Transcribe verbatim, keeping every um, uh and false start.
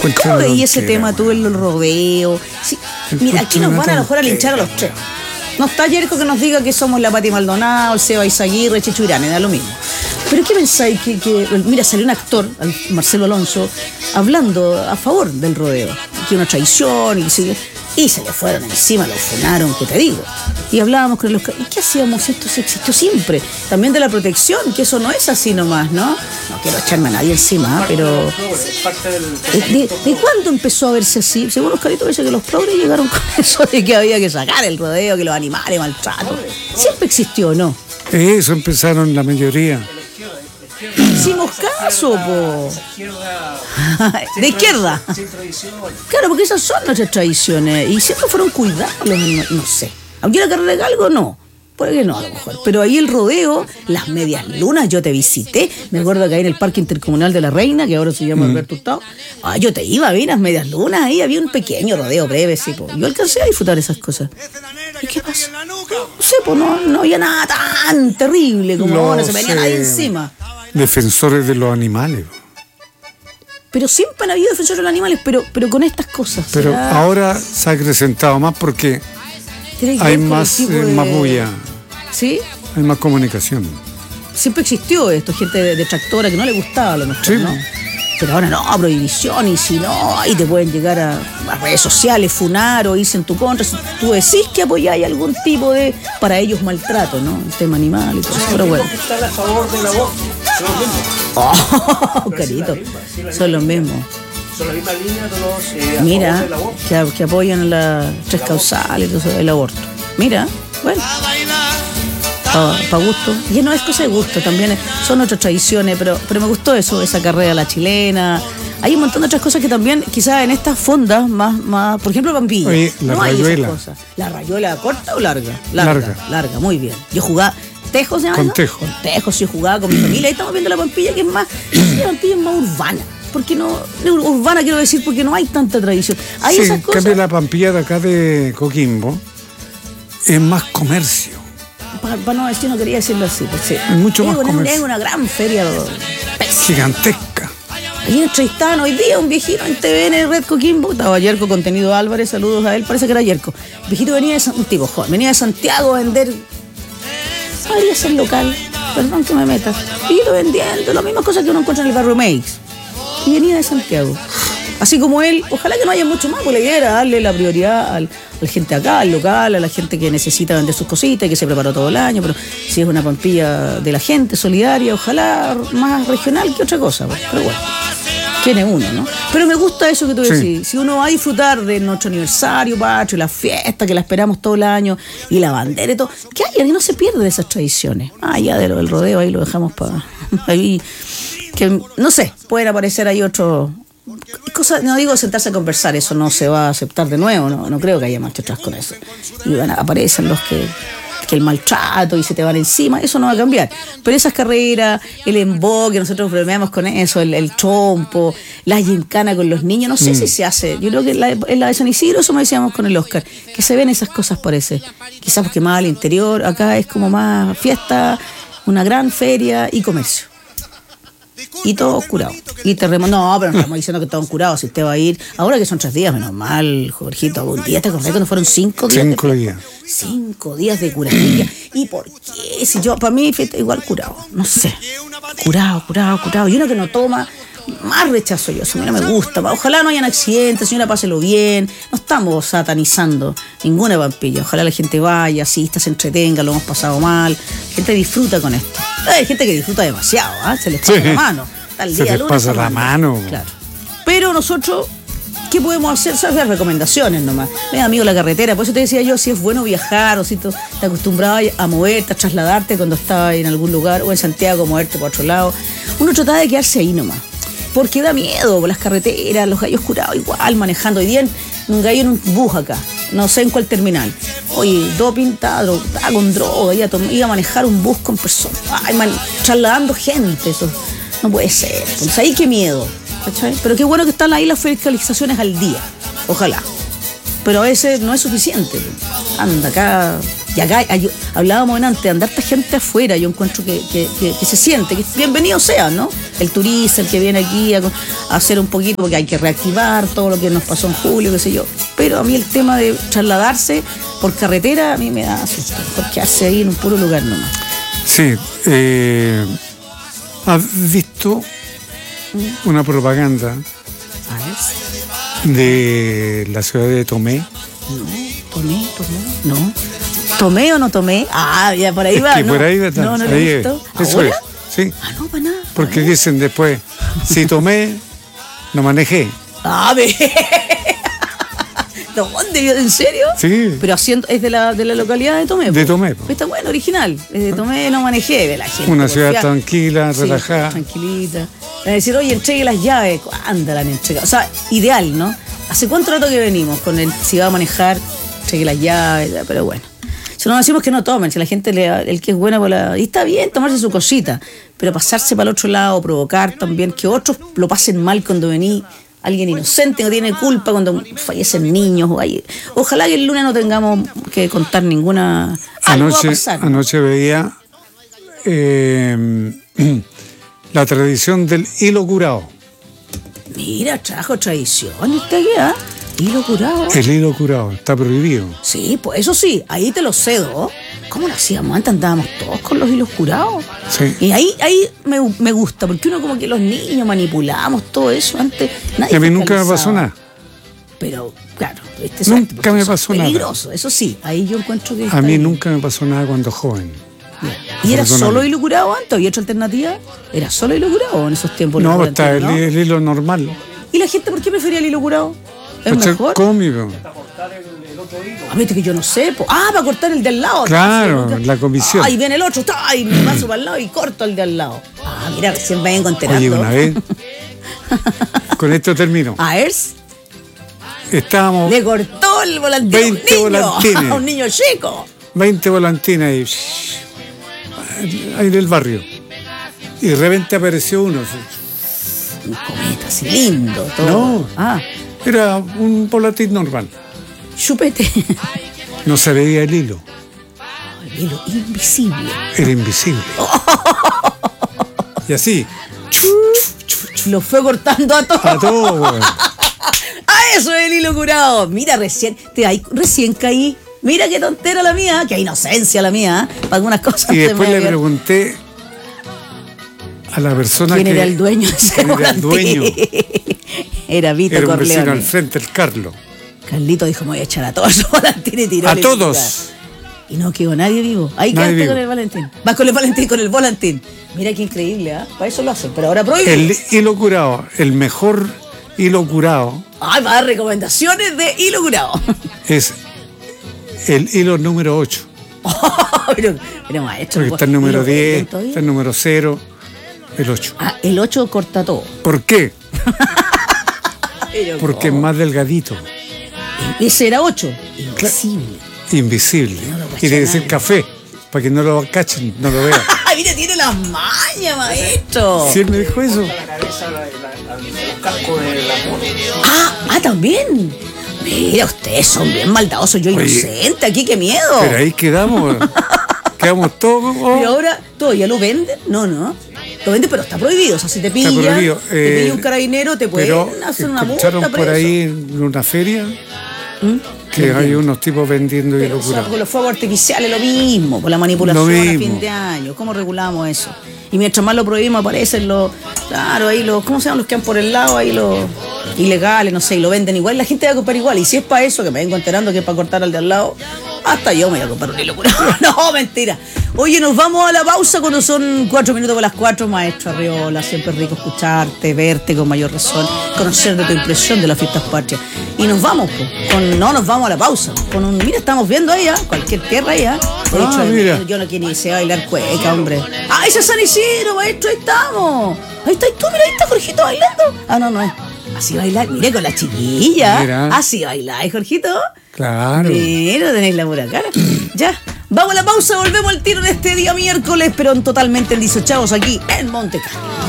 ¿Cómo veí ese tema tú, el rodeo? Sí. Mira, aquí nos van a lo mejor a linchar a los tres. No está Yerko que nos diga que somos la Pati Maldonado, el Seba Izaguirre, Checho Irane, da lo mismo. Pero ¿qué pensáis? Que, que, mira, salió un actor, Marcelo Alonso, hablando a favor del rodeo, que una traición, y se, y se le fueron encima, lo funaron, ¿qué te digo? Y hablábamos con los... ¿Y qué hacíamos? Esto se existió siempre. También de la protección, que eso no es así nomás, ¿no? No quiero echarme a nadie encima, pero... ¿De, de, ¿De cuándo empezó a verse así? Según los caritos dice que los progres llegaron con eso de que había que sacar el rodeo, que los animales, maltrato. Siempre existió, ¿no? Eso empezaron la mayoría. Hicimos caso, po. De izquierda. Claro, porque esas son nuestras tradiciones. Y siempre fueron cuidados los animales. No sé. Aunque era carrera de galgo, no. Puede que no, a lo mejor. Pero ahí el rodeo, las medias lunas, yo te visité. Me acuerdo que ahí en el Parque Intercomunal de la Reina, que ahora se llama mm. Alberto Hurtado. Ah, yo te iba, vi las medias lunas, ahí había un pequeño rodeo breve, sí, po. Yo alcancé a disfrutar esas cosas. ¿Y qué pasa? No sé, pues no, no había nada tan terrible como Los, ahora, se venía nadie eh, encima. Defensores de los animales. Pero siempre han habido defensores de los animales, pero, pero con estas cosas. Pero ¿será? Ahora se ha acrecentado más porque hay más, eh, de... más bulla. ¿Sí? Hay más comunicación. Siempre existió esto, gente de, de tractora que no le gustaba a lo mejor, sí. ¿No? Pero ahora no, prohibición, y si no, ahí te pueden llegar a, a redes sociales, funar o irse en tu contra. Si tú decís que apoyáis algún tipo de, para ellos, maltrato, ¿no? El tema animal y todo eso, pero bueno. Están a favor del aborto, son los mismos. Oh, carito, son los mismos. Son la misma línea de los eh, a Mira, favor del aborto. Que, que apoyan las tres causales, el aborto. Mira, bueno. Para pa gusto. Y no es cosa de gusto, también es, son otras tradiciones, pero, pero me gustó eso, esa carrera la chilena. Hay un montón de otras cosas que también, quizás en estas fondas, más, más por ejemplo, Pampilla. Oye, la no rayuela. Hay esas cosas. ¿La rayuela corta o larga? Larga. Larga, larga muy bien. Yo jugaba. ¿Tejo se llama? Con ¿no? tejo. Con tejo, sí, jugaba con mi familia. Ahí estamos viendo la Pampilla, que es más. La Pampilla es más urbana. Porque no. Urbana quiero decir, porque no hay tanta tradición. Hay sí, esas cosas. En cambio, la Pampilla de acá de Coquimbo es más comercio. Para pa no decir, no quería decirlo así. Pues sí. Es mucho es más una, comercio. Es una gran feria. Gigantesca. Ahí entrevistaban hoy día un viejito en T V N Red Coquimbo, estaba Yerko Contenido Álvarez, saludos a él, parece que era Yerko. El viejito venía de San, un tipo joven, venía de Santiago a vender. Podría ser local, perdón que me meta. Viejito vendiendo las mismas cosas que uno encuentra en el barrio Meix. Y venía de Santiago. Así como él, ojalá que no haya mucho más, porque la idea era darle la prioridad al, a la gente acá, al local, a la gente que necesita vender sus cositas y que se preparó todo el año, pero si es una Pampilla de la gente, solidaria, ojalá más regional que otra cosa, pues. Pero bueno, tiene uno, ¿no? Pero me gusta eso que tú decís, sí. Si uno va a disfrutar de nuestro aniversario patrio, la fiesta que la esperamos todo el año y la bandera y todo, que haya, que no se pierden esas tradiciones. Ah, ya de lo del rodeo ahí lo dejamos para ahí, que no sé, pueden aparecer ahí otros. Cosa, no digo sentarse a conversar, eso no se va a aceptar de nuevo, no, no creo que haya marcha atrás con eso. Y bueno, aparecen los que, que el maltrato y se te van encima, eso no va a cambiar. Pero esas carreras, el emboque, nosotros bromeamos con eso, el, el trompo, la gincana con los niños, no sé mm. si se hace. Yo creo que en la, en la de San Isidro, eso me decíamos con el Oscar, que se ven esas cosas, parece. Quizás porque más al interior, acá es como más fiesta, una gran feria y comercio. Y todo curado. Y terremoto. No, pero no estamos diciendo que estamos curados. Si usted va a ir. Ahora que son tres días, menos mal, Jorgito. Un día, ¿te acordás cuando fueron cinco días? Cinco de días. Cinco días de curadilla. ¿Y por qué? Si yo, para mí, fiesta igual curado. No sé. Curado, curado, curado. Y uno que no toma, más rechazo yo. Eso a mí no me gusta. Ojalá no hayan accidentes, señora, páselo bien. No estamos satanizando ninguna Pampilla. Ojalá la gente vaya, asista, se entretenga, lo hemos pasado mal. La gente disfruta con esto. Hay gente que disfruta demasiado, ¿eh? Se les pasa sí. la mano. Tal día, se les lunes, pasa la mano. Claro. Pero nosotros, ¿qué podemos hacer? Son las recomendaciones nomás. Mira, amigo, la carretera. Por eso te decía yo, si es bueno viajar o si tú te acostumbrabas a moverte, a trasladarte cuando estabas en algún lugar o en Santiago, moverte por otro lado. Uno trataba de quedarse ahí nomás. Porque da miedo por las carreteras, los gallos curados igual, manejando. Hoy día un gallo en un bus acá, no sé en cuál terminal. Oye, doping, estaba con droga, iba a, tom- iba a manejar un bus con personas, ay, man, trasladando gente, eso no puede ser. Entonces ahí qué miedo, ¿cachai? Pero qué bueno que están ahí las fiscalizaciones al día, ojalá. Pero a veces no es suficiente. Anda acá, y acá hay, hablábamos antes, andar esta gente afuera, yo encuentro que, que, que, que se siente, que bienvenido sea, ¿no? el turista, el que viene aquí a, a hacer un poquito, porque hay que reactivar todo lo que nos pasó en julio, qué sé yo. Pero a mí el tema de trasladarse por carretera, a mí me da susto, porque hace ahí en un puro lugar nomás. Sí, eh, ¿has visto una propaganda de la ciudad de Tomé? No, Tomé, Tomé, no. ¿Tomé o no tomé? Ah, ya por ahí es va. Que no. por ahí va. No, no lo ahí he visto. Es. Eso ¿Ahora? es, sí. Ah, no, para nada. Porque dicen después, si tomé, no manejé. Ah, ve. ¿Dónde? ¿En serio? Sí. Pero haciendo, es de la, de la localidad de Tomé. De po. Tomé. Po. Está bueno, original. Es de Tomé, no manejé, de la gente. Una ciudad porfiada. tranquila, Sí, relajada. Tranquilita. Van a decir, oye, entregue las llaves. ¿Cuándo la han entregado? O sea, ideal, ¿no? ¿Hace cuánto rato que venimos con el si va a manejar, entregue las llaves? Pero bueno. Si no decimos que no tomen, si la gente, le, el que es buena por la... Y está bien tomarse su cosita, pero pasarse para el otro lado, provocar también que otros lo pasen mal cuando venís, alguien inocente no tiene culpa cuando fallecen niños. O hay, ojalá que el lunes no tengamos que contar ninguna... Algo Anoche, va a pasar, ¿no? anoche veía eh, la tradición del hilo curado. Mira, trajo tradición esta guía. Hilo curado. El hilo curado, está prohibido. Sí, pues eso sí, ahí te lo cedo. ¿Cómo lo hacíamos antes? Andábamos todos con los hilos curados. Sí. Y ahí, ahí me, me gusta, porque uno como que los niños manipulamos todo eso antes. Nadie Y a mí nunca me pasó fiscalizaba. nada. Pero, claro, este Nunca porque me eso pasó es nada. peligroso, eso sí, ahí yo encuentro que está A mí bien. nunca me pasó nada cuando joven. ¿Y era Afortunadamente. solo hilo curado antes? ¿Había otra alternativa? ¿Era solo hilo curado en esos tiempos? No, los está el, volantes, ¿no? el hilo normal. ¿Y la gente por qué prefería el hilo curado? ¿Es Para ser mejor? cómico. A ver, que yo no sé. Po. Ah, para cortar el de al lado. Claro, Ah, sí, la comisión. Ahí viene el otro, está, y me paso para el lado y corto el de al lado. Ah, mira, recién me vengo enterando. Oye, una vez, con esto termino. A Ers Estábamos le cortó el volantín a un veinte niño, volantines. a un niño chico. veinte volantines ahí, ahí en el barrio. Y de repente apareció uno. Un cometa, así lindo. Todo. No. Ah, Era un volantín normal. chupete. No se veía el hilo. El hilo invisible. Era invisible. Y así, Lo fue cortando a todos. a todo, weón. ¡Ah, eso es el hilo curado! Mira, recién, te, ahí, recién caí. Mira qué tontera la mía, qué inocencia la mía. ¿eh? Para algunas cosas. Y se después me le había- pregunté a la persona ¿Quién que era el dueño de ese quién era el volantín? dueño. Era Vito Era un vecino Corleone. al frente, el Carlos. Carlito dijo, me voy a echar a todos los volantines y tiró A el todos. lugar. Y no quedó nadie vivo. Ahí Nadie quedaste vivo. con el Valentín. Vas con el Valentín, con el volantín. Mira qué increíble, ¿ah? Para eso lo hacen, pero ahora prohibido. El hilo curado, el mejor hilo curado Ay, va a dar recomendaciones de hilo curado. es el hilo número ocho. pero, pero maestro. Porque está el número ¿hilo diez, venden todavía? está el número cero, el ocho. Ah, el ocho corta todo. ¿Por qué? Pero, Porque es ¿cómo? más delgadito, Ese era ocho. Invisible. invisible. No lo Y debe cacha ser nadie. café, para que no lo cachen, no lo vean. ¡Ay, mira, tiene las mañas, maestro! Si él me dijo eso, La cabeza, la, la, la, el casco de la moto. Ah, ah, también. Mira, ustedes son bien maldadosos. Yo Oye. inocente aquí, qué miedo. pero ahí quedamos, quedamos todos. oh, Pero ahora, ¿todavía lo venden? No, no. Lo venden, pero está prohibido. O sea, si te pilla, prohibido, te eh, pilla un carabinero, te pueden pero hacer una multa. escucharon por preso. ahí en una feria ¿Mm? que hay unos tipos vendiendo Pero hilo o sea, curado. con los fuegos artificiales lo mismo, con la manipulación Lo a mismo. fin de año. ¿Cómo regulamos eso? Y mientras más lo prohibimos, aparecen los, claro, ahí los, ¿cómo se llaman los que han por el lado? Ahí los ilegales, no sé, y lo venden igual. La gente va a comprar igual. Y si es para eso, que me vengo enterando que es para cortar al de al lado, hasta yo me voy a comprar un hilo curado. No, mentira. Oye, nos vamos a la pausa cuando son cuatro minutos por las cuatro, maestro Arriola. Siempre es rico escucharte, verte con mayor razón, conocer de tu impresión de las fiestas patrias. Y nos vamos, pues, con, no nos vamos a la pausa. Con un, mira, estamos viendo ahí, ¿eh? Cualquier tierra ahí, ¿eh? De Ah, hecho, mira. yo no quiero ni se bailar cueca, hombre. ¡Ah, ese es San Isidro, maestro! Ahí estamos. Ahí está tú, mira, ahí está Jorgito bailando. Ah, no, no es. Así bailar, mire, con la chiquilla. Mira. Así bailar, Jorgito. Claro. Mira, tenéis la pura cara. Ya. Vamos a la pausa, volvemos al tiro de este día miércoles, pero en totalmente en dieciocho aquí en Monte Carlo.